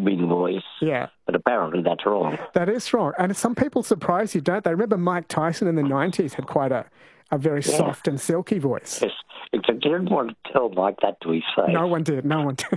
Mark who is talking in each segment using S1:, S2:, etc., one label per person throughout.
S1: booming voice.
S2: Yeah.
S1: But apparently that's wrong.
S2: That is wrong. And some people surprise you, don't they? Remember Mike Tyson in the 90s had quite a very soft and silky voice.
S1: Yes. I didn't want to tell Mike that to his face.
S2: No one did.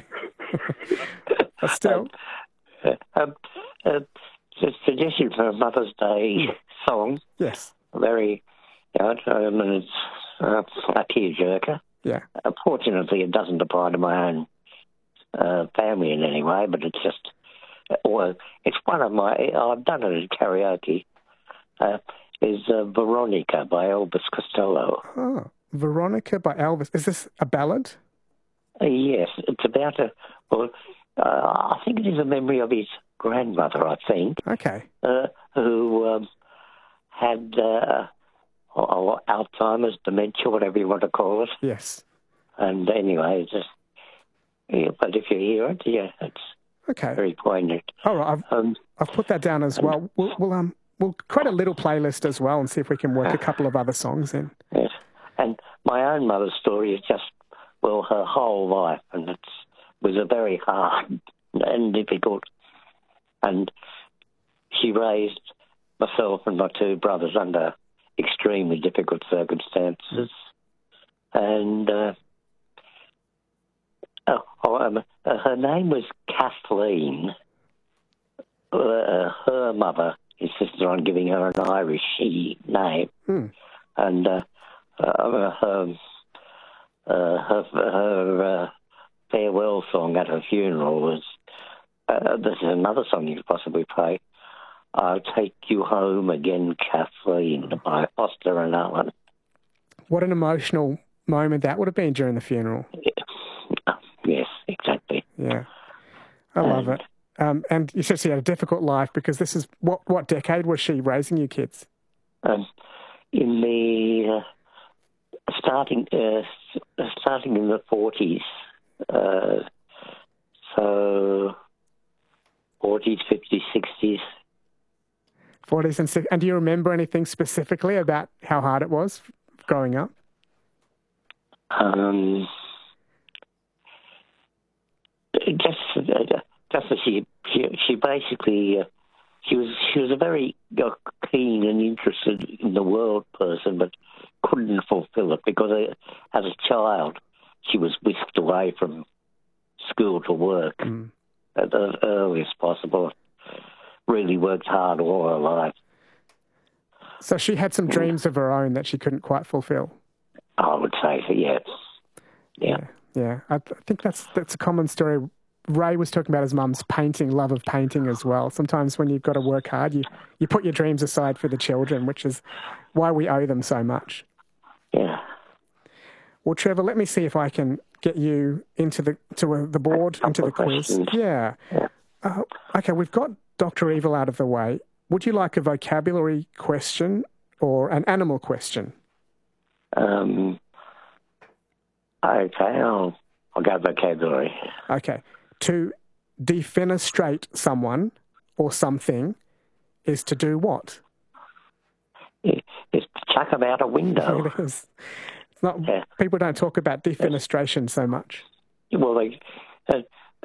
S2: But still.
S1: The suggestion for a Mother's Day song.
S2: Yes.
S1: Very, it's a tearjerker.
S2: Yeah.
S1: Fortunately, it doesn't apply to my own family in any way, but it's just, it's one of my, I've done it at karaoke, is Veronica by Elvis Costello.
S2: Oh, Veronica by Elvis. Is this a ballad?
S1: Yes, it's about I think it is a memory of his grandmother, I think.
S2: Okay.
S1: Who had Alzheimer's, dementia, whatever you want to call it.
S2: Yes.
S1: And anyway, it's just, but if you hear it, it's very poignant.
S2: All right, I've put that down as well. We'll create a little playlist as well and see if we can work a couple of other songs in.
S1: Yes. And my own mother's story is just, her whole life, and it was a very hard and difficult. And she raised myself and my two brothers under extremely difficult circumstances. And her name was Kathleen. Her mother insisted on giving her an Irish name. And her farewell song at her funeral was, this is another song you could possibly play, I'll Take You Home Again, Kathleen, by Foster and Allen.
S2: What an emotional moment that would have been during the funeral.
S1: Yes, exactly.
S2: Yeah, I love it. And you said she had a difficult life because this is, what decade was she raising you kids?
S1: In the starting in the 40s, so 40s, 50s, 60s.
S2: 40s and 60s. And do you remember anything specifically about how hard it was growing up?
S1: Just as she basically she was a very keen and interested in the world person, but couldn't fulfill it because as a child she was whisked away from school to work at the earliest possible. Really worked hard all her life.
S2: So she had some dreams of her own that she couldn't quite fulfill.
S1: I would say so. Yes.
S2: Yeah. I think that's a common story. Ray was talking about his mum's love of painting as well. Sometimes when you've got to work hard, you put your dreams aside for the children, which is why we owe them so much.
S1: Yeah.
S2: Well, Trevor, let me see if I can get you into the board, into the quiz. Yeah. Okay, we've got Dr. Evil out of the way. Would you like a vocabulary question or an animal question?
S1: Okay, I'll go vocabulary.
S2: Okay. To defenestrate someone or something is to do what?
S1: It's to chuck them out a window.
S2: It is. It's not. Yeah. People don't talk about defenestration so much.
S1: Well, it's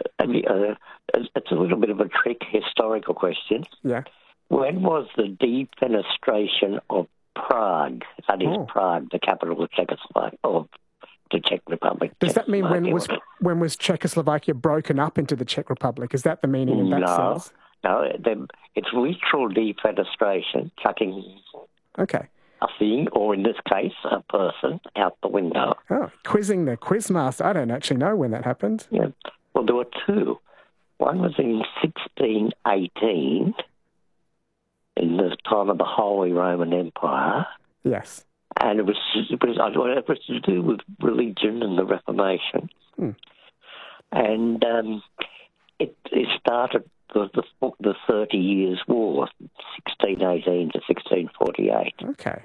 S1: a little bit of a trick historical question.
S2: Yeah.
S1: When was the defenestration of Prague? That is Prague, the capital of Czechoslovakia, of the Czech Republic.
S2: Does that mean when was Czechoslovakia broken up into the Czech Republic? Is that the meaning in that sense?
S1: No, it's literal defenestration, chucking a thing, or in this case, a person, out the window.
S2: Oh, quizzing the quizmaster. I don't actually know when that happened.
S1: Yeah. Well, there were two. One was in 1618, in the time of the Holy Roman Empire.
S2: Yes.
S1: And it was to do with religion and the Reformation. And it started the 30 Years' War, 1618 to 1648.
S2: Okay.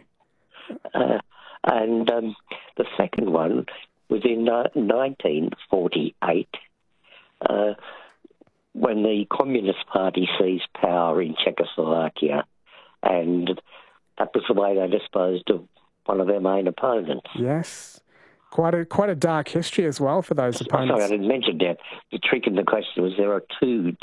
S1: And the second one was in 1948, when the Communist Party seized power in Czechoslovakia, and that was the way they disposed of one of their main opponents.
S2: Yes. Quite a dark history as well for those opponents.
S1: Sorry, I didn't mention that. The trick in the question was there are two